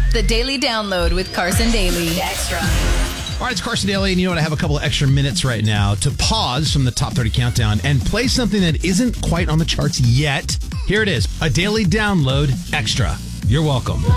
The Daily Download with Carson Daly. Extra. All right, it's Carson Daly, and you know what? I have a couple of extra minutes right now to pause from the Top 30 Countdown and play something that isn't quite on the charts yet. Here it is, a Daily Download Extra. You're welcome.